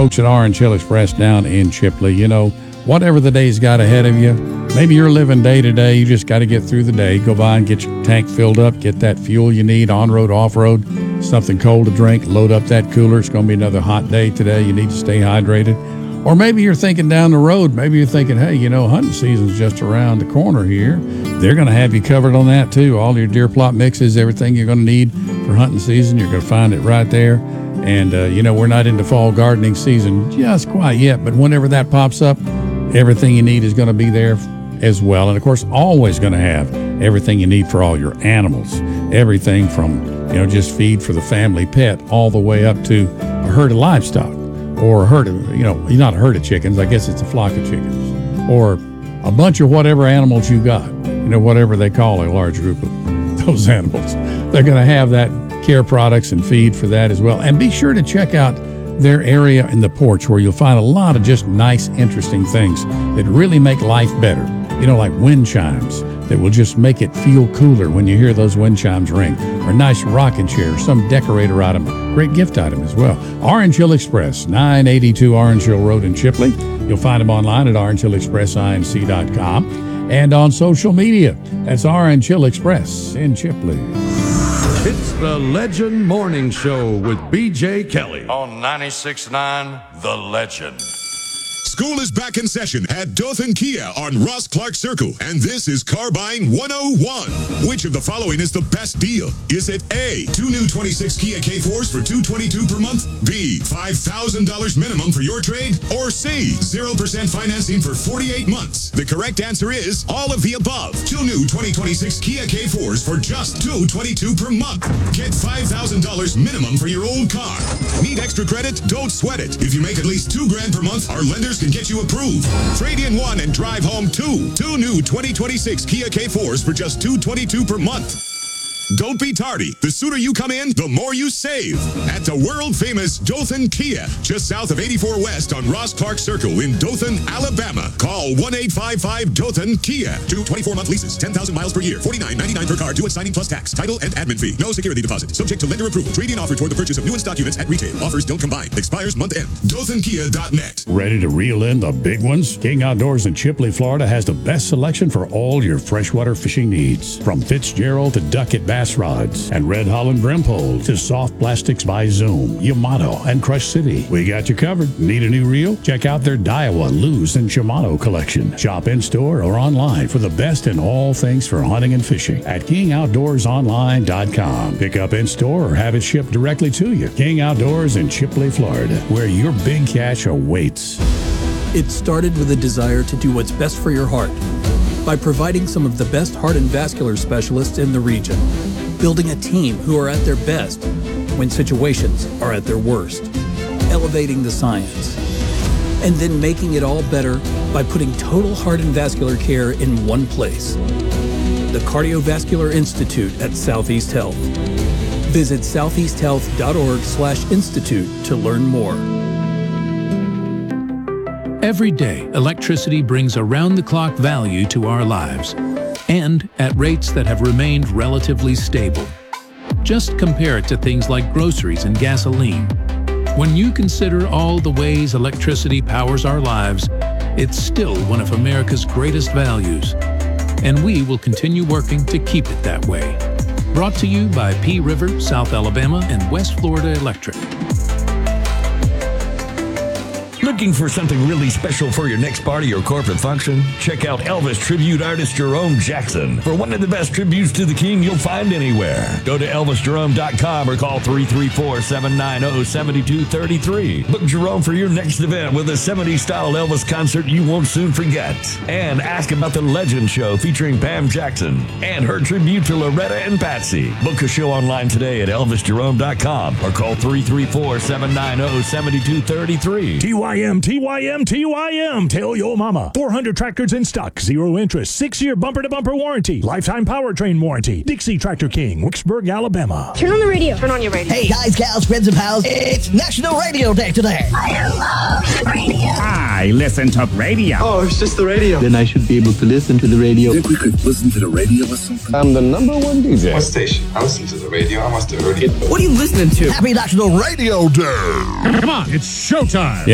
folks at Orange Hill Express down in Chipley. You know, whatever the day's got ahead of you, maybe you're living day to day. You just got to get through the day. Go by and get your tank filled up, get that fuel you need on-road, off-road, something cold to drink, load up that cooler. It's going to be another hot day today. You need to stay hydrated. Or maybe you're thinking down the road. Maybe you're thinking, hey, you know, hunting season's just around the corner here. They're going to have you covered on that, too. All your deer plot mixes, everything you're going to need for hunting season, you're going to find it right there. And, you know, we're not into fall gardening season just quite yet, but whenever that pops up, everything you need is going to be there as well. And, of course, always going to have everything you need for all your animals. Everything from, you know, just feed for the family pet all the way up to a herd of livestock. Or a herd of, you know, not a herd of chickens, I guess it's a flock of chickens. Or a bunch of whatever animals you got, you know, whatever they call a large group of those animals. They're going to have that care products and feed for that as well. And be sure to check out their area in the porch where you'll find a lot of just nice, interesting things that really make life better. You know, like wind chimes that will just make it feel cooler when you hear those wind chimes ring. Or a nice rocking chair, some decorator item, great gift item as well. Orange Hill Express, 982 Orange Hill Road in Chipley. You'll find them online at orangehillexpressinc.com and on social media. That's Orange Hill Express in Chipley. It's the Legend Morning Show with B.J. Kelly on 96.9 The Legend. School is back in session at Dothan Kia on Ross Clark Circle, and this is Car Buying 101. Which of the following is the best deal? Is it A, 2 new 26 Kia K4s for $222 per month, B, $5,000 minimum for your trade, or C, 0% financing for 48 months? The correct answer is all of the above. 2 new 2026 Kia K4s for just $222 per month. Get $5,000 minimum for your old car. Need extra credit? Don't sweat it. If you make at least $2,000 per month, our lenders can get you approved. Trade in one and drive home two. 2 new 2026 Kia K4s for just $222 per month. Don't be tardy. The sooner you come in, the more you save. At the world-famous Dothan Kia, just south of 84 West on Ross Clark Circle in Dothan, Alabama. Call 1-855-DOTHAN-KIA. 2 24-month leases, 10,000 miles per year, $49.99 per car, due at signing plus tax, title, and admin fee. No security deposit. Subject to lender approval. Trade-in offer toward the purchase of new and stock units at retail. Offers don't combine. Expires month end. DothanKia.net. Ready to reel in the big ones? King Outdoors in Chipley, Florida has the best selection for all your freshwater fishing needs. From Fitzgerald to Duckett bass rods and Red Holland brim poles to soft plastics by Zoom, Yamato, and Crush City. We got you covered. Need a new reel? Check out their Daiwa, Lew's, and Shimano collection. Shop in-store or online for the best in all things for hunting and fishing at KingOutdoorsOnline.com. Pick up in-store or have it shipped directly to you. King Outdoors in Chipley, Florida, where your big cash awaits. It started with a desire to do what's best for your heart by providing some of the best heart and vascular specialists in the region, building a team who are at their best when situations are at their worst, elevating the science, and then making it all better by putting total heart and vascular care in one place. The Cardiovascular Institute at Southeast Health. Visit southeasthealth.org/institute to learn more. Every day, electricity brings around-the-clock value to our lives, and at rates that have remained relatively stable. Just compare it to things like groceries and gasoline. When you consider all the ways electricity powers our lives, it's still one of America's greatest values, and we will continue working to keep it that way. Brought to you by P River, South Alabama, and West Florida Electric. Looking for something really special for your next party or corporate function? Check out Elvis tribute artist Jerome Jackson for one of the best tributes to the King you'll find anywhere. Go to ElvisJerome.com or call 334-790-7233. Book Jerome for your next event with a 70s-style Elvis concert you won't soon forget. And ask about the Legend Show featuring Pam Jackson and her tribute to Loretta and Patsy. Book a show online today at ElvisJerome.com or call 334-790-7233. TYM. Tell your mama. 400 tractors in stock. 0 interest. 6-year bumper-to-bumper warranty. Lifetime powertrain warranty. Dixie Tractor King, Wicksburg, Alabama. Turn on the radio. Turn on your radio. Hey, guys, gals, friends, and pals. It's National Radio Day today. I love radio. I listen to radio. Oh, it's just the radio. Then I should be able to listen to the radio. Think we could listen to the radio or something? I'm the #1 DJ. What station? I listen to the radio. I must have heard it. What are you listening to? Happy National Radio Day. Come on, it's showtime.